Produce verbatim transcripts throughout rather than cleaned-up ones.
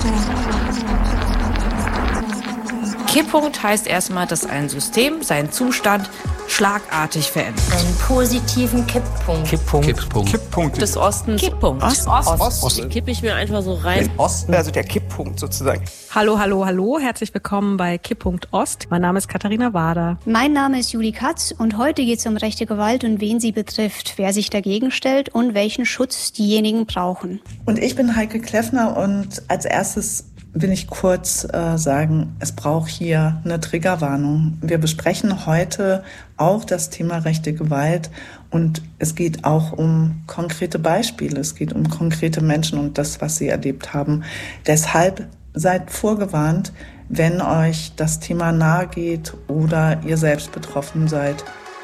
Kipppunkt heißt erstmal, dass ein System seinen Zustand schlagartig verändert. Einen positiven Kipppunkt. Kipppunkt. Kipppunkt. Kipppunkt. Des Ostens. Kipppunkt. Ost, Ost, Ost. Ost. Kippe ich mir einfach so rein. Den Osten, also der Kipppunkt sozusagen. Hallo, hallo, hallo. Herzlich willkommen bei Kipppunkt Ost. Mein Name ist Katharina Wader. Mein Name ist Julie Katz und heute geht es um rechte Gewalt und wen sie betrifft, wer sich dagegen stellt und welchen Schutz diejenigen brauchen. Und ich bin Heike Kleffner und als erstes will ich kurz äh, sagen, es braucht hier eine Triggerwarnung. Wir besprechen heute auch das Thema rechte Gewalt und es geht auch um konkrete Beispiele. Es geht um konkrete Menschen und das, was sie erlebt haben. Deshalb seid vorgewarnt, wenn euch das Thema nahe geht oder ihr selbst betroffen seid.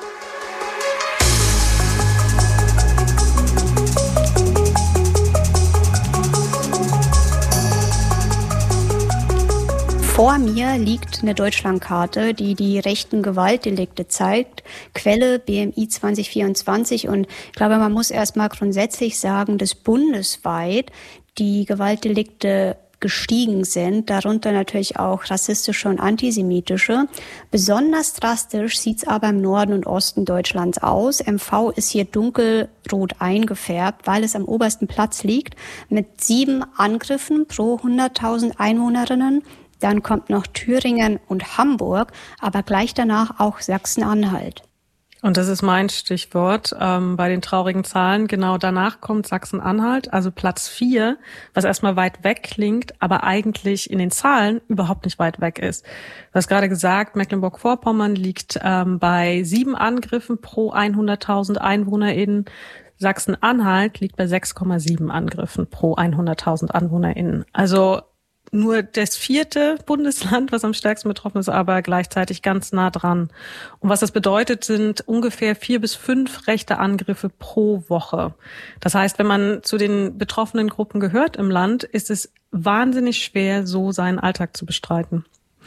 Vor mir liegt eine Deutschlandkarte, die die rechten Gewaltdelikte zeigt. Quelle B M I zwanzig vierundzwanzig. Und ich glaube, man muss erstmal grundsätzlich sagen, dass bundesweit die Gewaltdelikte gestiegen sind, darunter natürlich auch rassistische und antisemitische. Besonders drastisch sieht's aber im Norden und Osten Deutschlands aus. M V ist hier dunkelrot eingefärbt, weil es am obersten Platz liegt, mit sieben Angriffen pro hunderttausend Einwohnerinnen. Dann kommt noch Thüringen und Hamburg, aber gleich danach auch Sachsen-Anhalt. Und das ist mein Stichwort ähm, bei den traurigen Zahlen. Genau danach kommt Sachsen-Anhalt, also Platz vier, was erstmal weit weg klingt, aber eigentlich in den Zahlen überhaupt nicht weit weg ist. Du hast gerade gesagt, Mecklenburg-Vorpommern liegt ähm, bei sieben Angriffen pro hunderttausend EinwohnerInnen. Sachsen-Anhalt liegt bei sechs Komma sieben Angriffen pro hunderttausend EinwohnerInnen. Also nur das vierte Bundesland, was am stärksten betroffen ist, aber gleichzeitig ganz nah dran. Und was das bedeutet, sind ungefähr vier bis fünf rechte Angriffe pro Woche. Das heißt, wenn man zu den betroffenen Gruppen gehört im Land, ist es wahnsinnig schwer, so seinen Alltag zu bestreiten.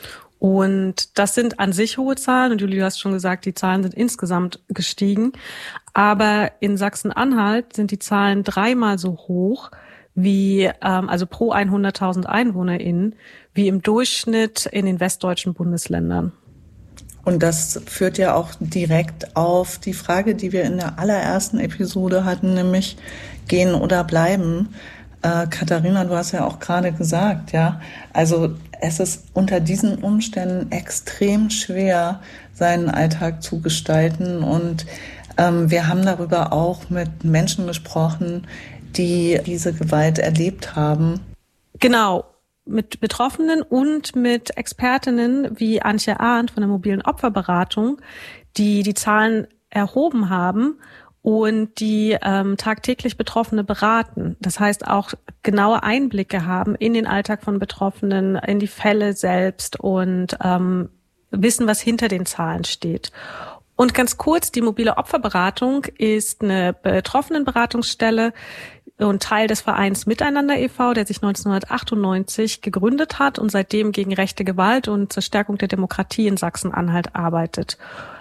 Und das sind an sich hohe Zahlen. Und Julie, du hast schon gesagt, die Zahlen sind insgesamt gestiegen. Aber in Sachsen-Anhalt sind die Zahlen dreimal so hoch, wie ähm, also pro hunderttausend EinwohnerInnen, wie im Durchschnitt in den westdeutschen Bundesländern. Und das führt ja auch direkt auf die Frage, die wir in der allerersten Episode hatten, nämlich gehen oder bleiben. Äh, Katharina, du hast ja auch gerade gesagt, ja, also es ist unter diesen Umständen extrem schwer, seinen Alltag zu gestalten. Und ähm, wir haben darüber auch mit Menschen gesprochen, die diese Gewalt erlebt haben. Genau, mit Betroffenen und mit Expertinnen wie Antje Arndt von der mobilen Opferberatung, die die Zahlen erhoben haben und die ähm, tagtäglich Betroffene beraten. Das heißt auch genaue Einblicke haben in den Alltag von Betroffenen, in die Fälle selbst und ähm, wissen, was hinter den Zahlen steht. Und ganz kurz, die mobile Opferberatung ist eine Betroffenenberatungsstelle und Teil des Vereins Miteinander e V, der sich neunzehnhundertachtundneunzig gegründet hat und seitdem gegen rechte Gewalt und zur Stärkung der Demokratie in Sachsen-Anhalt arbeitet.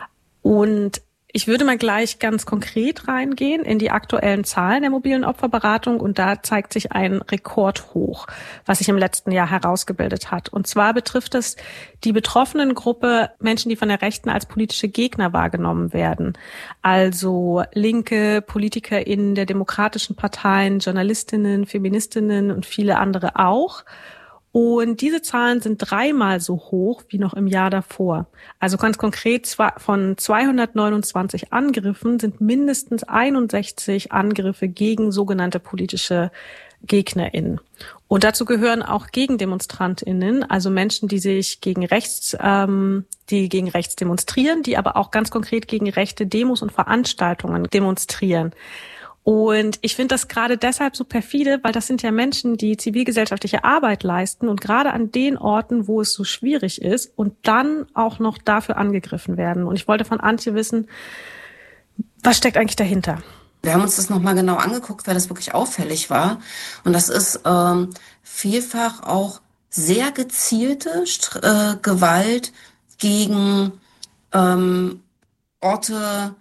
Und ich würde mal gleich ganz konkret reingehen in die aktuellen Zahlen der mobilen Opferberatung und da zeigt sich ein Rekordhoch, was sich im letzten Jahr herausgebildet hat. Und zwar betrifft es die betroffenen Gruppe Menschen, die von der Rechten als politische Gegner wahrgenommen werden. Also linke PolitikerInnen der demokratischen Parteien, Journalistinnen, Feministinnen und viele andere auch. Und diese Zahlen sind dreimal so hoch wie noch im Jahr davor. Also ganz konkret, von zweihundertneunundzwanzig Angriffen sind mindestens einundsechzig Angriffe gegen sogenannte politische GegnerInnen. Und dazu gehören auch GegendemonstrantInnen, also Menschen, die sich gegen rechts, ähm, die gegen rechts demonstrieren, die aber auch ganz konkret gegen rechte Demos und Veranstaltungen demonstrieren. Und ich finde das gerade deshalb so perfide, weil das sind ja Menschen, die zivilgesellschaftliche Arbeit leisten und gerade an den Orten, wo es so schwierig ist und dann auch noch dafür angegriffen werden. Und ich wollte von Antje wissen, was steckt eigentlich dahinter? Wir haben uns das nochmal genau angeguckt, weil das wirklich auffällig war. Und das ist ähm, vielfach auch sehr gezielte äh, Gewalt gegen ähm, Orte,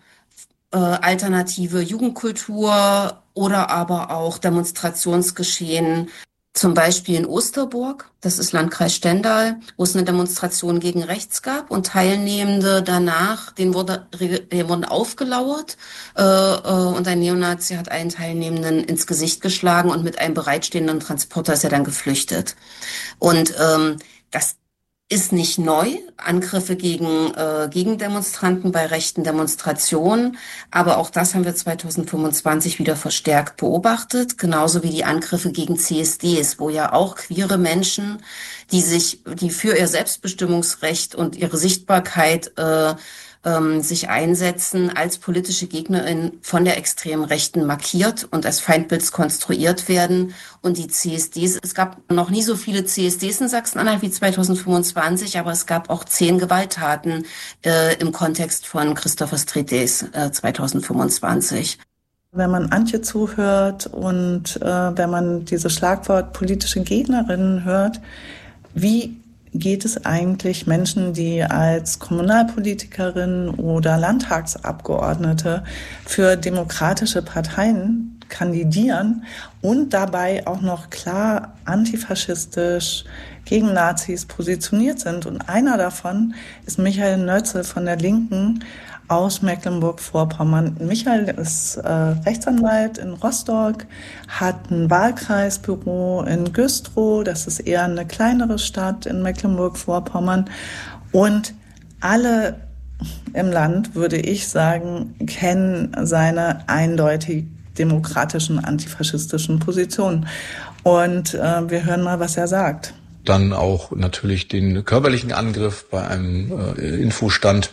alternative Jugendkultur oder aber auch Demonstrationsgeschehen Zum Beispiel in Osterburg, das ist Landkreis Stendal, wo es eine Demonstration gegen rechts gab und Teilnehmende danach, denen wurde, denen wurden aufgelauert äh, und ein Neonazi hat einen Teilnehmenden ins Gesicht geschlagen und mit einem bereitstehenden Transporter ist er dann geflüchtet. Und ähm, das ist nicht neu, Angriffe gegen äh, Gegendemonstranten bei rechten Demonstrationen, aber auch das haben wir zwanzig fünfundzwanzig wieder verstärkt beobachtet, genauso wie die Angriffe gegen C S Ds, wo ja auch queere Menschen, die sich, die für ihr Selbstbestimmungsrecht und ihre Sichtbarkeit äh, ähm, sich einsetzen, als politische Gegnerin von der extremen Rechten markiert und als Feindbilds konstruiert werden. Und die C S Ds, es gab noch nie so viele C S Ds in Sachsen-Anhalt wie zwanzig fünfundzwanzig, aber es gab auch zehn Gewalttaten äh, im Kontext von Christopher Street Days äh, zwanzig fünfundzwanzig. Wenn man Antje zuhört und äh, wenn man dieses Schlagwort politische Gegnerinnen hört, wie geht es eigentlich Menschen, die als Kommunalpolitikerin oder Landtagsabgeordnete für demokratische Parteien kandidieren und dabei auch noch klar antifaschistisch gegen Nazis positioniert sind? Und einer davon ist Michael Nötzel von der Linken aus Mecklenburg-Vorpommern. Michael ist äh, Rechtsanwalt in Rostock, hat ein Wahlkreisbüro in Güstrow, das ist eher eine kleinere Stadt in Mecklenburg-Vorpommern. Und alle im Land, würde ich sagen, kennen seine eindeutig demokratischen, antifaschistischen Positionen. Und äh, wir hören mal, was er sagt. Dann auch natürlich den körperlichen Angriff bei einem äh, Infostand.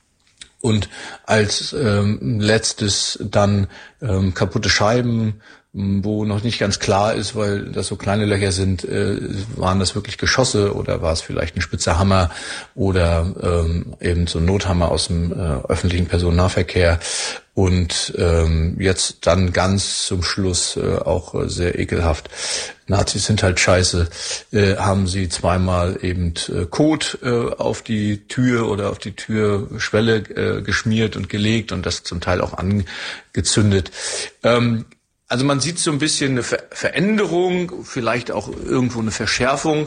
Und als ähm, letztes dann ähm, kaputte Scheiben, wo noch nicht ganz klar ist, weil das so kleine Löcher sind, äh, waren das wirklich Geschosse oder war es vielleicht ein spitzer Hammer oder ähm, eben so ein Nothammer aus dem äh, öffentlichen Personennahverkehr. Und ähm, jetzt dann ganz zum Schluss äh, auch äh, sehr ekelhaft. Nazis sind halt scheiße. Äh, haben sie zweimal eben äh, Kot äh, auf die Tür oder auf die Türschwelle äh, geschmiert und gelegt und das zum Teil auch angezündet. Ähm, also man sieht so ein bisschen eine Ver- Veränderung, vielleicht auch irgendwo eine Verschärfung.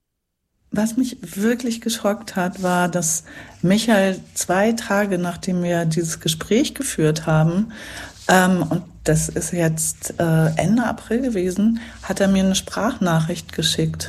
Was mich wirklich geschockt hat, war, dass Michael zwei Tage, nachdem wir dieses Gespräch geführt haben, ähm, und das ist jetzt äh, Ende April gewesen, hat er mir eine Sprachnachricht geschickt.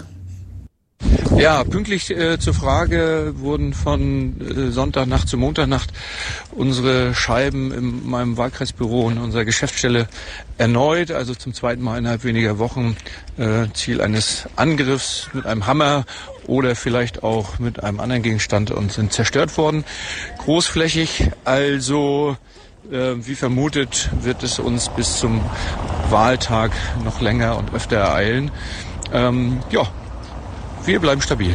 Ja, pünktlich äh, zur Frage wurden von äh, Sonntagnacht zu Montagnacht unsere Scheiben in meinem Wahlkreisbüro in unserer Geschäftsstelle erneut, also zum zweiten Mal innerhalb weniger Wochen, äh, Ziel eines Angriffs mit einem Hammer oder vielleicht auch mit einem anderen Gegenstand und sind zerstört worden. Großflächig, also äh, wie vermutet wird es uns bis zum Wahltag noch länger und öfter ereilen. Ähm, ja, wir bleiben stabil.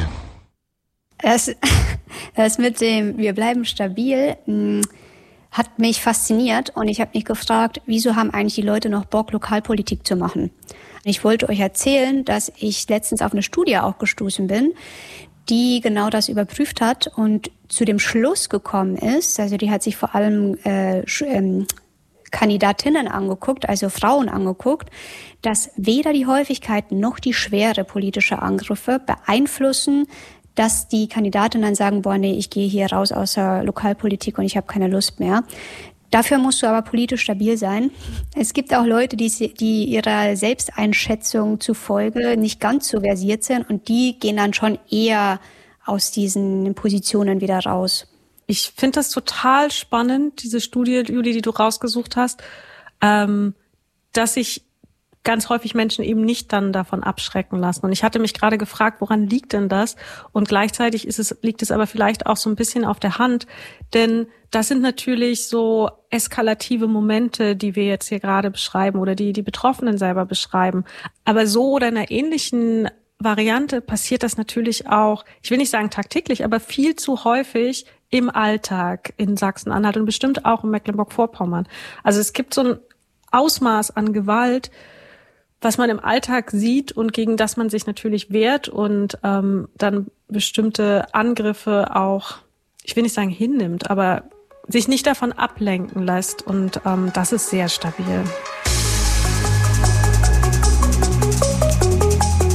Das, das mit dem wir bleiben stabil mh, hat mich fasziniert und ich habe mich gefragt, wieso haben eigentlich die Leute noch Bock, Lokalpolitik zu machen? Ich wollte euch erzählen, dass ich letztens auf eine Studie auch gestoßen bin, die genau das überprüft hat und zu dem Schluss gekommen ist, also die hat sich vor allem äh, ähm, Kandidatinnen angeguckt, also Frauen angeguckt, dass weder die Häufigkeit noch die Schwere politischer Angriffe beeinflussen, dass die Kandidatinnen dann sagen, boah, nee, ich gehe hier raus aus der Lokalpolitik und ich habe keine Lust mehr. Dafür musst du aber politisch stabil sein. Es gibt auch Leute, die, die ihrer Selbsteinschätzung zufolge nicht ganz so versiert sind und die gehen dann schon eher aus diesen Positionen wieder raus. Ich finde das total spannend, diese Studie, Juli, die du rausgesucht hast, ähm, dass sich ganz häufig Menschen eben nicht dann davon abschrecken lassen. Und ich hatte mich gerade gefragt, woran liegt denn das? Und gleichzeitig ist es, liegt es aber vielleicht auch so ein bisschen auf der Hand, denn das sind natürlich so eskalative Momente, die wir jetzt hier gerade beschreiben oder die die Betroffenen selber beschreiben. Aber so oder in einer ähnlichen Variante passiert das natürlich auch, ich will nicht sagen tagtäglich, aber viel zu häufig im Alltag in Sachsen-Anhalt und bestimmt auch in Mecklenburg-Vorpommern. Also es gibt so ein Ausmaß an Gewalt, was man im Alltag sieht und gegen das man sich natürlich wehrt und ähm, dann bestimmte Angriffe auch, ich will nicht sagen hinnimmt, aber sich nicht davon ablenken lässt und ähm, das ist sehr stabil.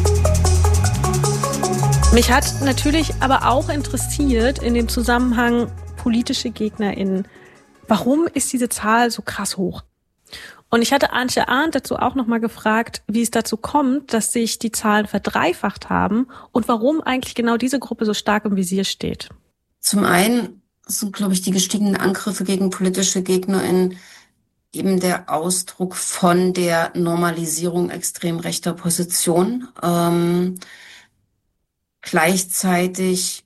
Mich hat natürlich aber auch interessiert in dem Zusammenhang politische GegnerInnen. Warum ist diese Zahl so krass hoch? Und ich hatte Antje Arndt dazu auch nochmal gefragt, wie es dazu kommt, dass sich die Zahlen verdreifacht haben und warum eigentlich genau diese Gruppe so stark im Visier steht. Zum einen sind, glaube ich, die gestiegenen Angriffe gegen politische GegnerInnen eben der Ausdruck von der Normalisierung extrem rechter Position. Ähm, gleichzeitig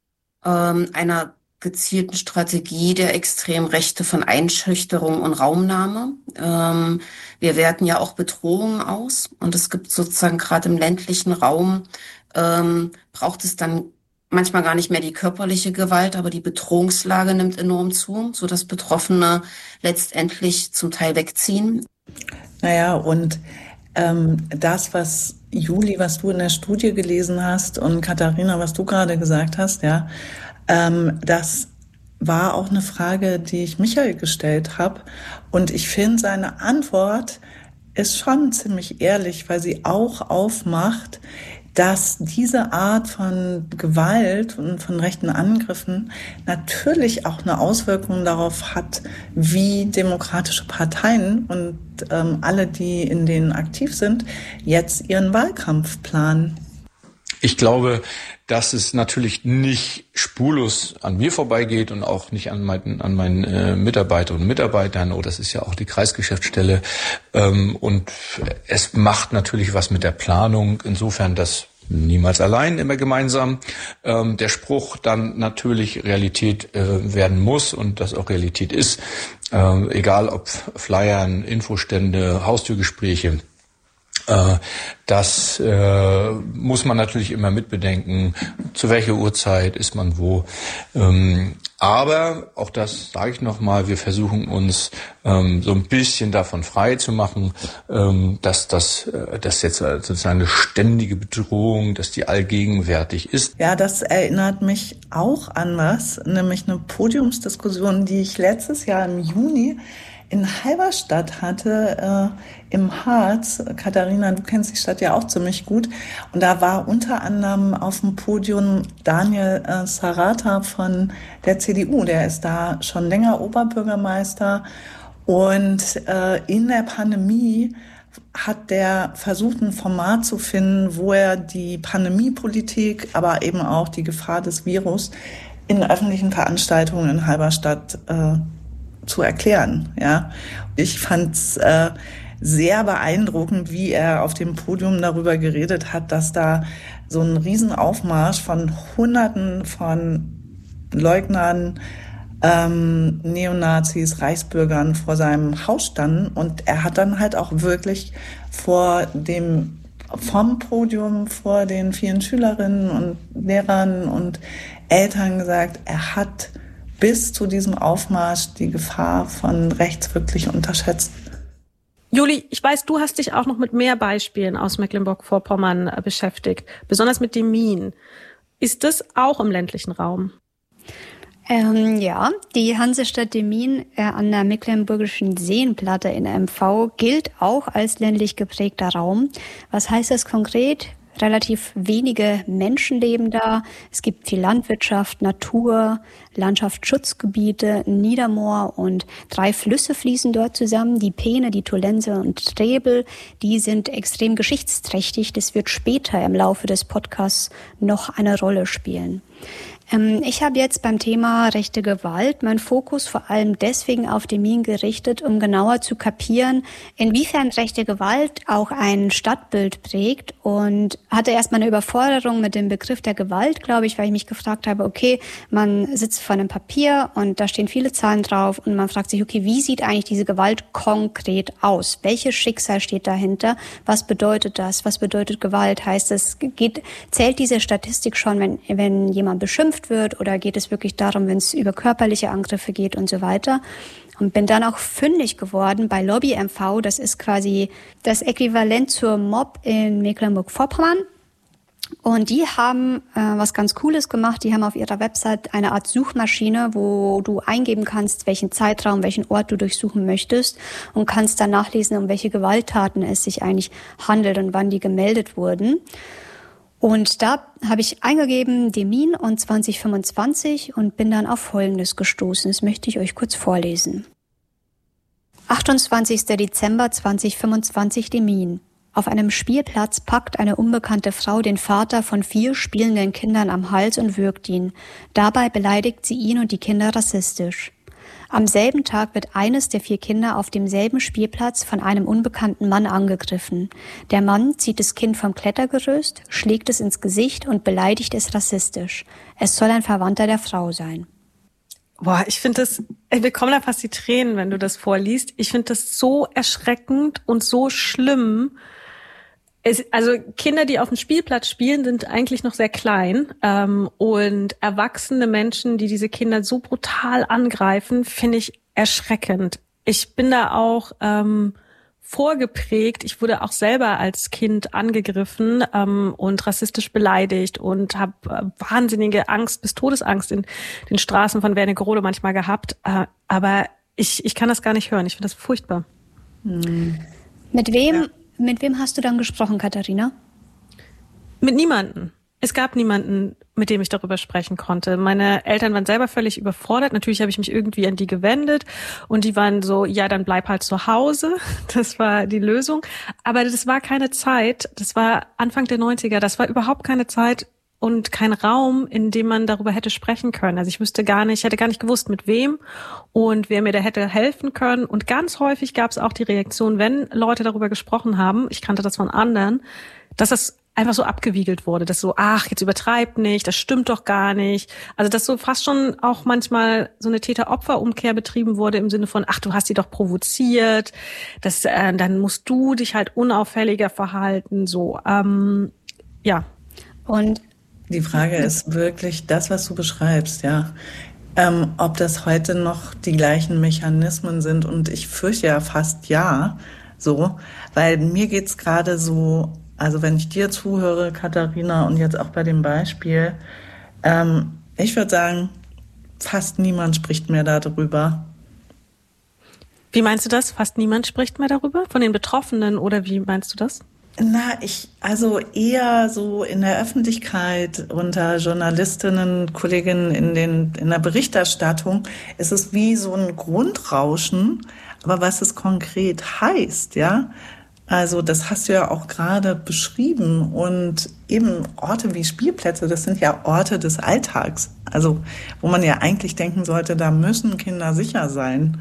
ähm, einer gezielten Strategie der Extremrechte von Einschüchterung und Raumnahme. Ähm, wir werten ja auch Bedrohungen aus und es gibt sozusagen gerade im ländlichen Raum, ähm, braucht es dann manchmal gar nicht mehr die körperliche Gewalt, aber die Bedrohungslage nimmt enorm zu, sodass Betroffene letztendlich zum Teil wegziehen. Naja, und ähm, das, was Juli, was du in der Studie gelesen hast und Katharina, was du gerade gesagt hast, ja, ähm, das war auch eine Frage, die ich Michael gestellt habe. Und ich finde, seine Antwort ist schon ziemlich ehrlich, weil sie auch aufmacht, dass diese Art von Gewalt und von rechten Angriffen natürlich auch eine Auswirkung darauf hat, wie demokratische Parteien und ähm, alle, die in denen aktiv sind, jetzt ihren Wahlkampf planen. Ich glaube, dass es natürlich nicht spurlos an mir vorbeigeht und auch nicht an meinen, an meinen äh, Mitarbeiterinnen und Mitarbeitern. Oh, das ist ja auch die Kreisgeschäftsstelle. Ähm, und es macht natürlich was mit der Planung. Insofern, dass niemals allein, immer gemeinsam. Ähm, der Spruch dann natürlich Realität äh, werden muss und das auch Realität ist. Ähm, egal ob Flyern, Infostände, Haustürgespräche. Äh, das äh, muss man natürlich immer mitbedenken. Zu welcher Uhrzeit ist man wo? Ähm, aber, auch das sage ich nochmal, wir versuchen uns ähm, so ein bisschen davon frei zu machen, ähm, dass das äh, dass jetzt sozusagen eine ständige Bedrohung, dass die allgegenwärtig ist. Ja, das erinnert mich auch an was, nämlich eine Podiumsdiskussion, die ich letztes Jahr im Juni in Halberstadt hatte, äh, im Harz. Katharina, du kennst die Stadt ja auch ziemlich gut. Und da war unter anderem auf dem Podium Daniel äh, Sarata von der C D U. Der ist da schon länger Oberbürgermeister. Und äh, in der Pandemie hat der versucht, ein Format zu finden, wo er die Pandemiepolitik, aber eben auch die Gefahr des Virus in öffentlichen Veranstaltungen in Halberstadt äh, zu erklären, ja. Ich fand's äh, sehr beeindruckend, wie er auf dem Podium darüber geredet hat, dass da so ein Riesenaufmarsch von Hunderten von Leugnern, ähm, Neonazis, Reichsbürgern vor seinem Haus standen und er hat dann halt auch wirklich vor dem vom Podium vor den vielen Schülerinnen und Lehrern und Eltern gesagt, er hat bis zu diesem Aufmarsch die Gefahr von rechts wirklich unterschätzt. Juli, ich weiß, du hast dich auch noch mit mehr Beispielen aus Mecklenburg-Vorpommern beschäftigt, besonders mit dem Min. Ist das auch im ländlichen Raum? Ähm, ja, die Hansestadt Demmin äh, an der Mecklenburgischen Seenplatte in M V gilt auch als ländlich geprägter Raum. Was heißt das konkret? Relativ wenige Menschen leben da. Es gibt viel Landwirtschaft, Natur, Landschaftsschutzgebiete, Niedermoor und drei Flüsse fließen dort zusammen. Die Peene, die Tolense und Trebel, die sind extrem geschichtsträchtig. Das wird später im Laufe des Podcasts noch eine Rolle spielen. Ich habe jetzt beim Thema rechte Gewalt meinen Fokus vor allem deswegen auf Demmin gerichtet, um genauer zu kapieren, inwiefern rechte Gewalt auch ein Stadtbild prägt, und hatte erstmal eine Überforderung mit dem Begriff der Gewalt, glaube ich, weil ich mich gefragt habe, okay, man sitzt vor einem Papier und da stehen viele Zahlen drauf und man fragt sich, okay, wie sieht eigentlich diese Gewalt konkret aus? Welches Schicksal steht dahinter? Was bedeutet das? Was bedeutet Gewalt? Heißt es, geht, zählt diese Statistik schon, wenn, wenn jemand beschimpft wird, oder geht es wirklich darum, wenn es über körperliche Angriffe geht und so weiter? Und bin dann auch fündig geworden bei Lobby M V. Das ist quasi das Äquivalent zur Mob in Mecklenburg-Vorpommern. Und die haben äh, was ganz Cooles gemacht. Die haben auf ihrer Website eine Art Suchmaschine, wo du eingeben kannst, welchen Zeitraum, welchen Ort du durchsuchen möchtest, und kannst dann nachlesen, um welche Gewalttaten es sich eigentlich handelt und wann die gemeldet wurden. Und da habe ich eingegeben Demin und zwanzig fünfundzwanzig und bin dann auf Folgendes gestoßen. Das möchte ich euch kurz vorlesen. achtundzwanzigster Dezember zweitausendfünfundzwanzig Demin. Auf einem Spielplatz packt eine unbekannte Frau den Vater von vier spielenden Kindern am Hals und würgt ihn. Dabei beleidigt sie ihn und die Kinder rassistisch. Am selben Tag wird eines der vier Kinder auf demselben Spielplatz von einem unbekannten Mann angegriffen. Der Mann zieht das Kind vom Klettergerüst, schlägt es ins Gesicht und beleidigt es rassistisch. Es soll ein Verwandter der Frau sein. Boah, ich finde das, mir kommen da fast die Tränen, wenn du das vorliest. Ich finde das so erschreckend und so schlimm. Es, also Kinder, die auf dem Spielplatz spielen, sind eigentlich noch sehr klein. Ähm, und erwachsene Menschen, die diese Kinder so brutal angreifen, finde ich erschreckend. Ich bin da auch ähm, vorgeprägt. Ich wurde auch selber als Kind angegriffen ähm, und rassistisch beleidigt und habe äh, wahnsinnige Angst bis Todesangst in den Straßen von Wernigerode manchmal gehabt. Äh, aber ich, ich kann das gar nicht hören. Ich finde das furchtbar. Hm. Mit wem... Ja. Mit wem hast du dann gesprochen, Katharina? Mit niemandem. Es gab niemanden, mit dem ich darüber sprechen konnte. Meine Eltern waren selber völlig überfordert. Natürlich habe ich mich irgendwie an die gewendet und die waren so, ja, dann bleib halt zu Hause. Das war die Lösung. Aber das war keine Zeit, das war Anfang der neunziger, das war überhaupt keine Zeit und kein Raum, in dem man darüber hätte sprechen können. Also ich wüsste gar nicht, ich hätte gar nicht gewusst, mit wem und wer mir da hätte helfen können. Und ganz häufig gab es auch die Reaktion, wenn Leute darüber gesprochen haben, ich kannte das von anderen, dass das einfach so abgewiegelt wurde, dass so, ach, jetzt übertreibt nicht, das stimmt doch gar nicht. Also dass so fast schon auch manchmal so eine Täter-Opfer-Umkehr betrieben wurde im Sinne von, ach, du hast sie doch provoziert, das, äh, dann musst du dich halt unauffälliger verhalten, so, ähm, ja. Und die Frage ist wirklich das, was du beschreibst, ja. Ähm, ob das heute noch die gleichen Mechanismen sind und ich fürchte ja fast ja, so, weil mir geht's gerade so, also wenn ich dir zuhöre, Katharina, und jetzt auch bei dem Beispiel, ähm, ich würde sagen, fast niemand spricht mehr darüber. Wie meinst du das? Fast niemand spricht mehr darüber? Von den Betroffenen oder wie meinst du das? Na, ich, also eher so in der Öffentlichkeit, unter Journalistinnen, Kolleginnen in den, in der Berichterstattung, ist es wie so ein Grundrauschen. Aber was es konkret heißt, ja, also das hast du ja auch gerade beschrieben und eben Orte wie Spielplätze, das sind ja Orte des Alltags. Also, wo man ja eigentlich denken sollte, da müssen Kinder sicher sein.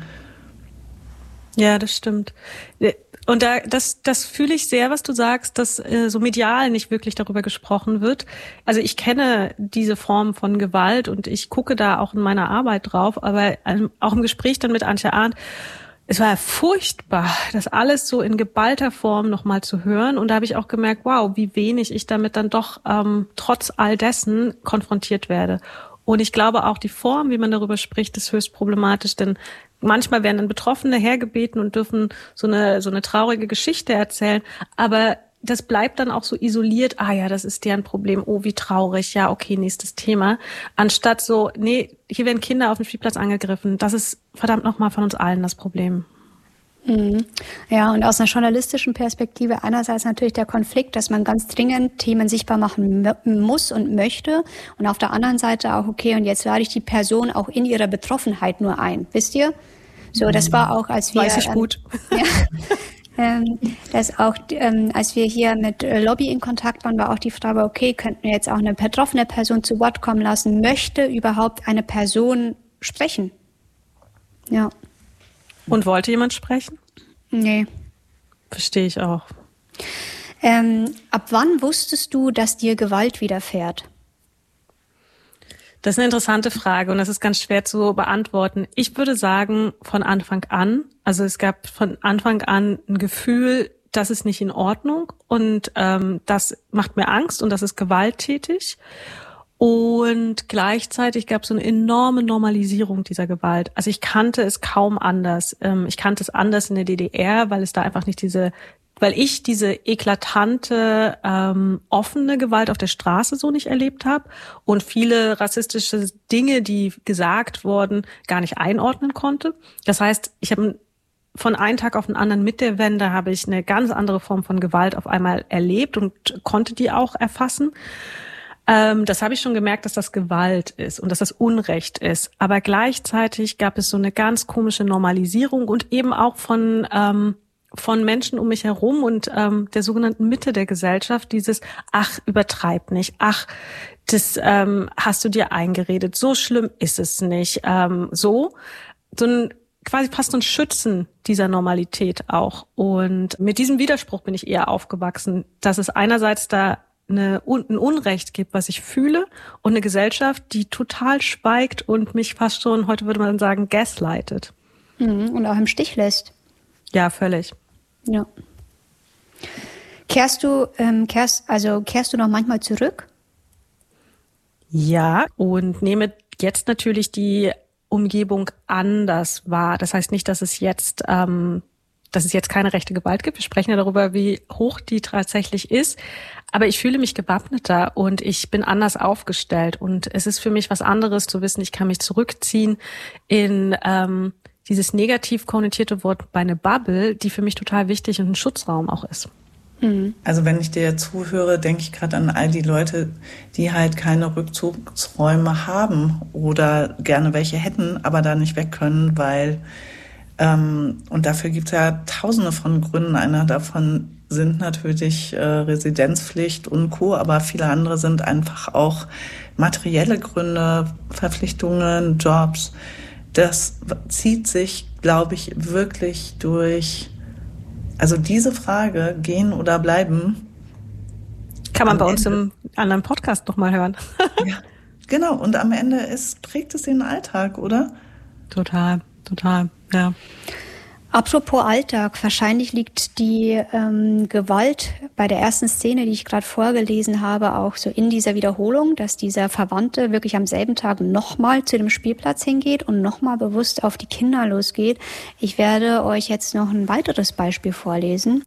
Ja, das stimmt. Und da, das, das fühle ich sehr, was du sagst, dass äh, so medial nicht wirklich darüber gesprochen wird. Also ich kenne diese Form von Gewalt und ich gucke da auch in meiner Arbeit drauf, aber ähm, auch im Gespräch dann mit Antje Arndt, es war ja furchtbar, das alles so in geballter Form nochmal zu hören. Und da habe ich auch gemerkt, wow, wie wenig ich damit dann doch ähm, trotz all dessen konfrontiert werde. Und ich glaube auch die Form, wie man darüber spricht, ist höchst problematisch, denn manchmal werden dann Betroffene hergebeten und dürfen so eine so eine traurige Geschichte erzählen, aber das bleibt dann auch so isoliert, ah ja, das ist deren Problem, oh, wie traurig, ja, okay, nächstes Thema, anstatt so, nee, hier werden Kinder auf dem Spielplatz angegriffen, das ist verdammt nochmal von uns allen das Problem. Mhm. Ja, und aus einer journalistischen Perspektive einerseits natürlich der Konflikt, dass man ganz dringend Themen sichtbar machen m- muss und möchte und auf der anderen Seite auch, okay, und jetzt lade ich die Person auch in ihrer Betroffenheit nur ein, wisst ihr? So, das war auch, als wir... Weiß ich gut. Ähm, ja, ähm, das auch, ähm, als wir hier mit äh, Lobby in Kontakt waren, war auch die Frage, okay, könnten wir jetzt auch eine betroffene Person zu Wort kommen lassen? Möchte überhaupt eine Person sprechen? Ja. Und wollte jemand sprechen? Nee. Verstehe ich auch. Ähm, ab wann wusstest du, dass dir Gewalt widerfährt? Das ist eine interessante Frage und das ist ganz schwer zu beantworten. Ich würde sagen, von Anfang an, also es gab von Anfang an ein Gefühl, das ist nicht in Ordnung und ähm, das macht mir Angst und das ist gewalttätig. Und gleichzeitig gab es so eine enorme Normalisierung dieser Gewalt. Also ich kannte es kaum anders. Ich kannte es anders in der D D R, weil es da einfach nicht diese, weil ich diese eklatante, ähm, offene Gewalt auf der Straße so nicht erlebt habe und viele rassistische Dinge, die gesagt wurden, gar nicht einordnen konnte. Das heißt, ich habe von einem Tag auf den anderen mit der Wende habe ich eine ganz andere Form von Gewalt auf einmal erlebt und konnte die auch erfassen. Ähm, das habe ich schon gemerkt, dass das Gewalt ist und dass das Unrecht ist. Aber gleichzeitig gab es so eine ganz komische Normalisierung und eben auch von ähm, von Menschen um mich herum und ähm, der sogenannten Mitte der Gesellschaft, dieses, ach, übertreib nicht, ach, das ähm, hast du dir eingeredet, so schlimm ist es nicht, ähm, so, so ein quasi fast ein Schützen dieser Normalität auch. Und mit diesem Widerspruch bin ich eher aufgewachsen, dass es einerseits da eine, ein Unrecht gibt, was ich fühle, und eine Gesellschaft, die total schweigt und mich fast schon, heute würde man sagen, gaslightet. Mhm, und auch im Stich lässt. Ja, völlig. Ja. Kehrst du, ähm, kehrst, also kehrst du noch manchmal zurück? Ja, und nehme jetzt natürlich die Umgebung anders wahr. Das heißt nicht, dass es jetzt, ähm, dass es jetzt keine rechte Gewalt gibt. Wir sprechen ja darüber, wie hoch die tatsächlich ist. Aber ich fühle mich gewappneter und ich bin anders aufgestellt. Und es ist für mich was anderes zu wissen, ich kann mich zurückziehen in ähm, dieses negativ konnotierte Wort bei einer Bubble, die für mich total wichtig und ein Schutzraum auch ist. Also wenn ich dir zuhöre, denke ich gerade an all die Leute, die halt keine Rückzugsräume haben oder gerne welche hätten, aber da nicht weg können, weil, ähm, und dafür gibt es ja tausende von Gründen. Einer davon sind natürlich äh, Residenzpflicht und Co., aber viele andere sind einfach auch materielle Gründe, Verpflichtungen, Jobs. Das zieht sich, glaube ich, wirklich durch. Also diese Frage, gehen oder bleiben, kann man bei uns im anderen Podcast noch mal hören. Ja, genau. Und am Ende ist, prägt es den Alltag, oder? Total, total, ja. Apropos Alltag, wahrscheinlich liegt die ähm, Gewalt bei der ersten Szene, die ich gerade vorgelesen habe, auch so in dieser Wiederholung, dass dieser Verwandte wirklich am selben Tag nochmal zu dem Spielplatz hingeht und nochmal bewusst auf die Kinder losgeht. Ich werde euch jetzt noch ein weiteres Beispiel vorlesen.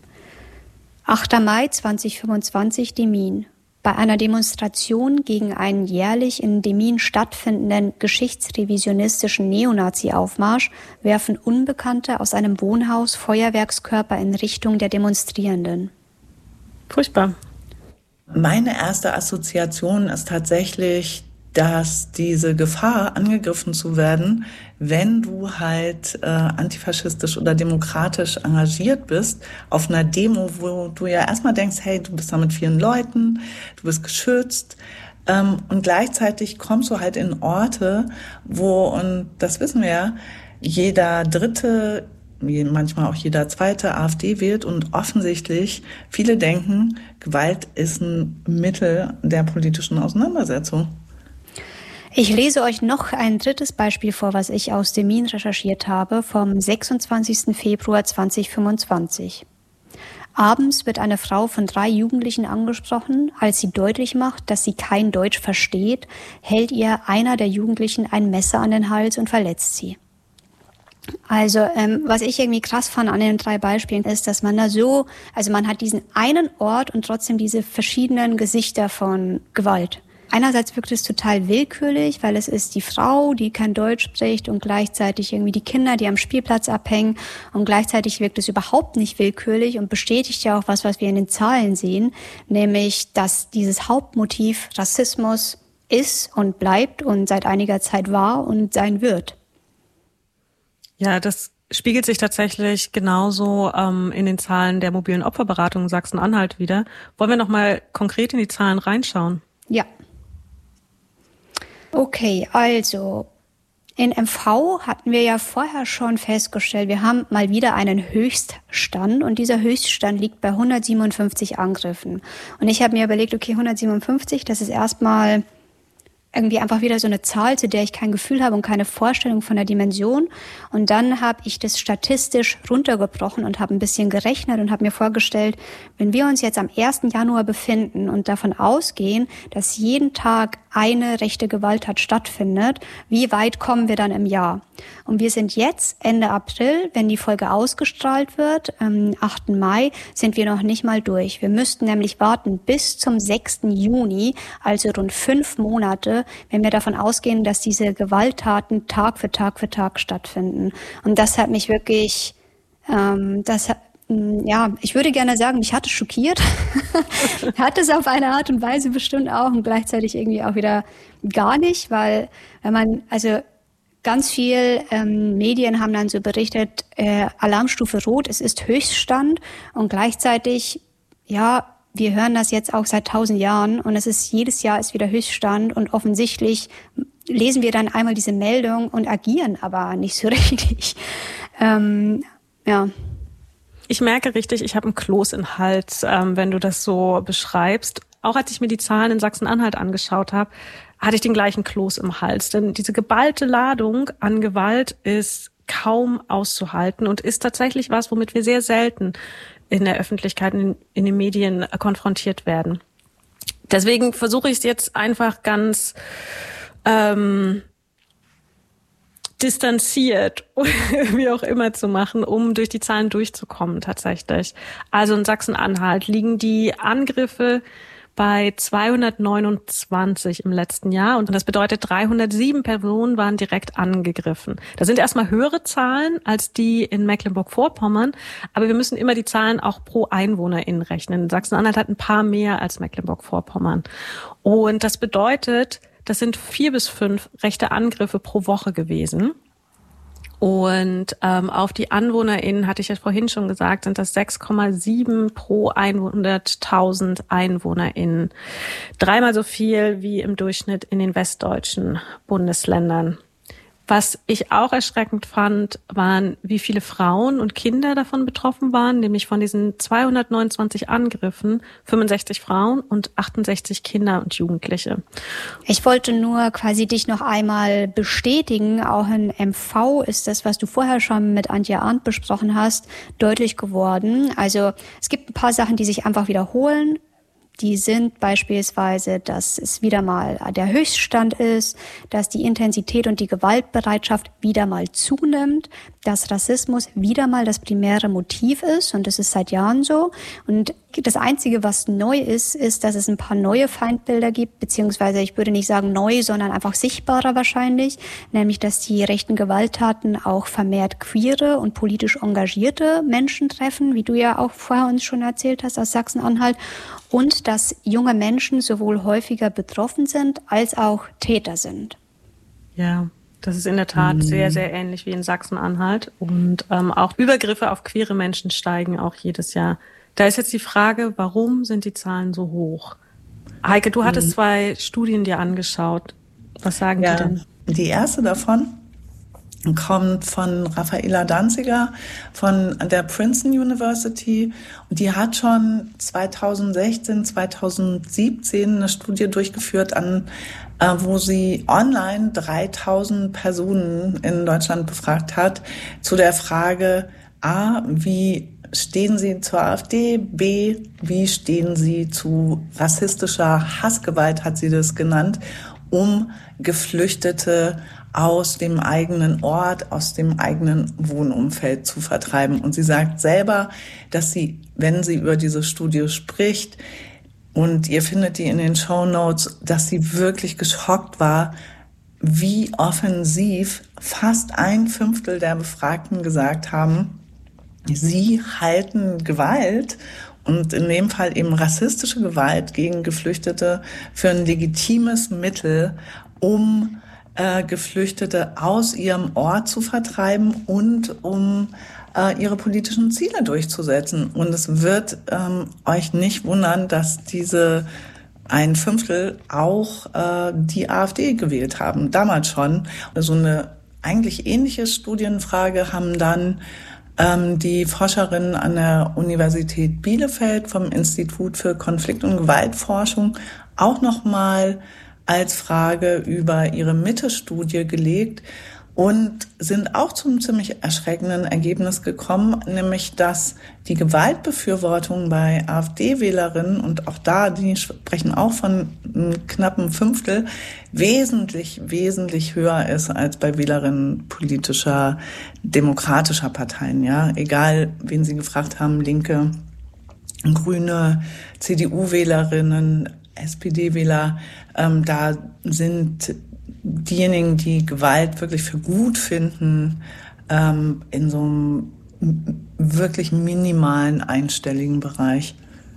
achter Mai zweitausendfünfundzwanzig, Demmin. Bei einer Demonstration gegen einen jährlich in Demmin stattfindenden geschichtsrevisionistischen Neonazi-Aufmarsch werfen Unbekannte aus einem Wohnhaus Feuerwerkskörper in Richtung der Demonstrierenden. Furchtbar. Meine erste Assoziation ist tatsächlich, dass diese Gefahr, angegriffen zu werden, wenn du halt äh, antifaschistisch oder demokratisch engagiert bist, auf einer Demo, wo du ja erstmal denkst, hey, du bist da mit vielen Leuten, du bist geschützt, ähm, und gleichzeitig kommst du halt in Orte, wo, und das wissen wir ja, jeder Dritte, manchmal auch jeder Zweite AfD wählt und offensichtlich viele denken, Gewalt ist ein Mittel der politischen Auseinandersetzung. Ich lese euch noch ein drittes Beispiel vor, was ich aus Demmin recherchiert habe, vom sechsundzwanzigsten Februar zweitausendfünfundzwanzig. Abends wird eine Frau von drei Jugendlichen angesprochen. Als sie deutlich macht, dass sie kein Deutsch versteht, hält ihr einer der Jugendlichen ein Messer an den Hals und verletzt sie. Also ähm, was ich irgendwie krass fand an den drei Beispielen ist, dass man da so, also man hat diesen einen Ort und trotzdem diese verschiedenen Gesichter von Gewalt. Einerseits wirkt es total willkürlich, weil es ist die Frau, die kein Deutsch spricht, und gleichzeitig irgendwie die Kinder, die am Spielplatz abhängen, und gleichzeitig wirkt es überhaupt nicht willkürlich und bestätigt ja auch was, was wir in den Zahlen sehen, nämlich, dass dieses Hauptmotiv Rassismus ist und bleibt und seit einiger Zeit war und sein wird. Ja, das spiegelt sich tatsächlich genauso ähm, in den Zahlen der mobilen Opferberatung Sachsen-Anhalt wieder. Wollen wir noch mal konkret in die Zahlen reinschauen? Ja. Okay, also in M V hatten wir ja vorher schon festgestellt, wir haben mal wieder einen Höchststand, und dieser Höchststand liegt bei hundertsiebenundfünfzig Angriffen. Und ich habe mir überlegt, okay, hundertsiebenundfünfzig, das ist erstmal irgendwie einfach wieder so eine Zahl, zu der ich kein Gefühl habe und keine Vorstellung von der Dimension. Und dann habe ich das statistisch runtergebrochen und habe ein bisschen gerechnet und habe mir vorgestellt, wenn wir uns jetzt am ersten Januar befinden und davon ausgehen, dass jeden Tag eine rechte Gewalttat stattfindet, wie weit kommen wir dann im Jahr? Und wir sind jetzt Ende April, wenn die Folge ausgestrahlt wird, am achten Mai, sind wir noch nicht mal durch. Wir müssten nämlich warten bis zum sechsten Juni, also rund fünf Monate, Fälle, wenn wir davon ausgehen, dass diese Gewalttaten Tag für Tag für Tag stattfinden. Und das hat mich wirklich, ähm, das hat, ja, ich würde gerne sagen, mich hat es schockiert. Hat es auf eine Art und Weise bestimmt auch und gleichzeitig irgendwie auch wieder gar nicht, weil wenn man, also ganz viel ähm, Medien haben dann so berichtet, äh, Alarmstufe Rot, es ist Höchststand und gleichzeitig, ja, wir hören das jetzt auch seit tausend Jahren und es ist jedes Jahr ist wieder Höchststand und offensichtlich lesen wir dann einmal diese Meldung und agieren aber nicht so richtig. Ähm, ja. Ich merke richtig, ich habe einen Kloß im Hals, ähm, wenn du das so beschreibst. Auch als ich mir die Zahlen in Sachsen-Anhalt angeschaut habe, hatte ich den gleichen Kloß im Hals. Denn diese geballte Ladung an Gewalt ist kaum auszuhalten und ist tatsächlich was, womit wir sehr selten in der Öffentlichkeit, in, in den Medien konfrontiert werden. Deswegen versuche ich es jetzt einfach ganz ähm, distanziert, wie auch immer zu machen, um durch die Zahlen durchzukommen tatsächlich. Also in Sachsen-Anhalt liegen die Angriffe bei zweihundertneunundzwanzig im letzten Jahr und das bedeutet, dreihundertsieben Personen waren direkt angegriffen. Das sind erstmal höhere Zahlen als die in Mecklenburg-Vorpommern, aber wir müssen immer die Zahlen auch pro EinwohnerInnen rechnen. Sachsen-Anhalt hat ein paar mehr als Mecklenburg-Vorpommern. Und das bedeutet, das sind vier bis fünf rechte Angriffe pro Woche gewesen. Und ähm, auf die AnwohnerInnen, hatte ich ja vorhin schon gesagt, sind das sechs Komma sieben pro hunderttausend EinwohnerInnen. Dreimal so viel wie im Durchschnitt in den westdeutschen Bundesländern. Was ich auch erschreckend fand, waren, wie viele Frauen und Kinder davon betroffen waren, nämlich von diesen zweihundertneunundzwanzig Angriffen, fünfundsechzig Frauen und achtundsechzig Kinder und Jugendliche. Ich wollte nur quasi dich noch einmal bestätigen, auch in M V ist das, was du vorher schon mit Antje Arndt besprochen hast, deutlich geworden. Also es gibt ein paar Sachen, die sich einfach wiederholen. Die sind beispielsweise, dass es wieder mal der Höchststand ist, dass die Intensität und die Gewaltbereitschaft wieder mal zunimmt, dass Rassismus wieder mal das primäre Motiv ist und das ist seit Jahren so. Und das Einzige, was neu ist, ist, dass es ein paar neue Feindbilder gibt, beziehungsweise ich würde nicht sagen neu, sondern einfach sichtbarer wahrscheinlich, nämlich dass die rechten Gewalttaten auch vermehrt queere und politisch engagierte Menschen treffen, wie du ja auch vorher uns schon erzählt hast aus Sachsen-Anhalt. Und dass junge Menschen sowohl häufiger betroffen sind, als auch Täter sind. Ja, das ist in der Tat mhm. sehr, sehr ähnlich wie in Sachsen-Anhalt. Und ähm, auch Übergriffe auf queere Menschen steigen auch jedes Jahr. Da ist jetzt die Frage, warum sind die Zahlen so hoch? Heike, du hattest mhm. zwei Studien dir angeschaut. Was sagen ja, die denn? Die erste davon kommt von Raffaela Danziger von der Princeton University und die hat schon zweitausendsechzehn, zweitausendsiebzehn eine Studie durchgeführt, an äh, wo sie online dreitausend Personen in Deutschland befragt hat zu der Frage A, wie stehen Sie zur AfD, B, wie stehen Sie zu rassistischer Hassgewalt, hat sie das genannt, um Geflüchtete aus dem eigenen Ort, aus dem eigenen Wohnumfeld zu vertreiben. Und sie sagt selber, dass sie, wenn sie über diese Studie spricht, und ihr findet die in den Shownotes, dass sie wirklich geschockt war, wie offensiv fast ein Fünftel der Befragten gesagt haben, sie halten Gewalt und in dem Fall eben rassistische Gewalt gegen Geflüchtete für ein legitimes Mittel, um äh, Geflüchtete aus ihrem Ort zu vertreiben und um äh, ihre politischen Ziele durchzusetzen. Und es wird ähm, euch nicht wundern, dass diese ein Fünftel auch äh, die AfD gewählt haben, damals schon. So eine eigentlich ähnliche Studienfrage haben dann ähm, die Forscherinnen an der Universität Bielefeld vom Institut für Konflikt- und Gewaltforschung auch nochmal als Frage über ihre Mitte-Studie gelegt und sind auch zum ziemlich erschreckenden Ergebnis gekommen, nämlich dass die Gewaltbefürwortung bei AfD-Wählerinnen, und auch da, die sprechen auch von einem knappen Fünftel, wesentlich, wesentlich höher ist als bei Wählerinnen politischer, demokratischer Parteien. Ja, egal, wen sie gefragt haben, Linke, Grüne, C D U-Wählerinnen, S P D-Wähler, ähm, da sind diejenigen, die Gewalt wirklich für gut finden, ähm, in so einem wirklich minimalen einstelligen Bereich.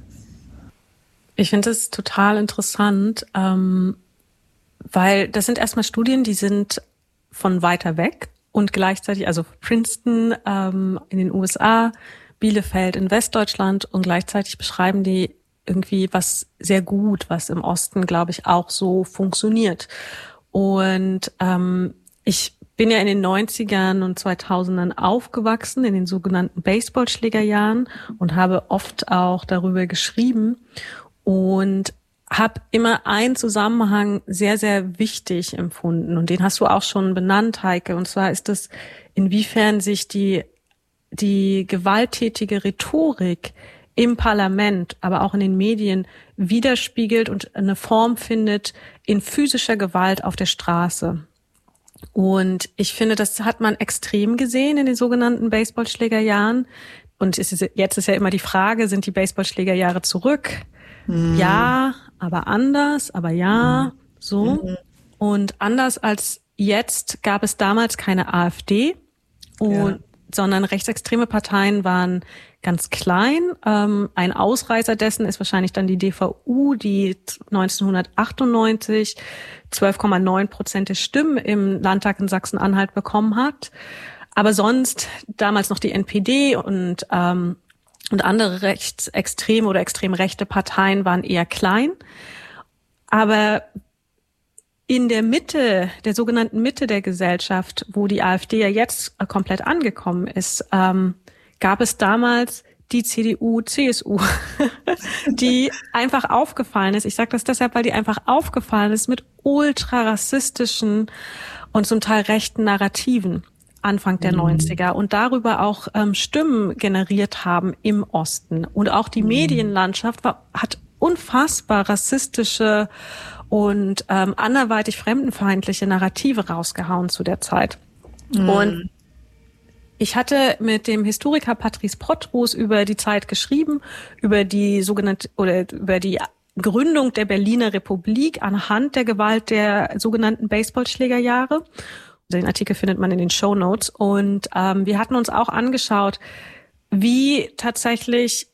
Ich finde das total interessant, ähm, weil das sind erstmal Studien, die sind von weiter weg und gleichzeitig, also Princeton ähm, in den U S A, Bielefeld in Westdeutschland, und gleichzeitig beschreiben die irgendwie was sehr gut, was im Osten, glaube ich, auch so funktioniert. Und ähm, ich bin ja in den neunzigern und zweitausendern aufgewachsen, in den sogenannten Baseballschlägerjahren, und habe oft auch darüber geschrieben und habe immer einen Zusammenhang sehr, sehr wichtig empfunden. Und den hast du auch schon benannt, Heike. Und zwar ist es, inwiefern sich die, die gewalttätige Rhetorik im Parlament, aber auch in den Medien widerspiegelt und eine Form findet in physischer Gewalt auf der Straße. Und ich finde, das hat man extrem gesehen in den sogenannten Baseballschlägerjahren. Und es ist, jetzt ist ja immer die Frage, sind die Baseballschlägerjahre zurück? Hm. Ja, aber anders, aber ja, hm. so. Hm. Und anders als jetzt gab es damals keine AfD, und, ja. sondern rechtsextreme Parteien waren ganz klein. Ähm, ein Ausreißer dessen ist wahrscheinlich dann die D V U, die neunzehnhundertachtundneunzig zwölf Komma neun Prozent der Stimmen im Landtag in Sachsen-Anhalt bekommen hat. Aber sonst damals noch die N P D und ähm, und andere rechtsextreme oder extrem rechte Parteien waren eher klein. Aber in der Mitte, der sogenannten Mitte der Gesellschaft, wo die AfD ja jetzt komplett angekommen ist, ähm, gab es damals die C D U, C S U, die einfach aufgefallen ist. Ich sage das deshalb, weil die einfach aufgefallen ist mit ultrarassistischen und zum Teil rechten Narrativen Anfang der mhm. neunziger und darüber auch ähm, Stimmen generiert haben im Osten. Und auch die mhm. Medienlandschaft war, hat unfassbar rassistische und ähm, anderweitig fremdenfeindliche Narrative rausgehauen zu der Zeit. Mhm. Und ich hatte mit dem Historiker Patrice Pottruß über die Zeit geschrieben, über die sogenannte oder über die Gründung der Berliner Republik anhand der Gewalt der sogenannten Baseballschlägerjahre. Den Artikel findet man in den Shownotes. Und ähm, wir hatten uns auch angeschaut, wie tatsächlich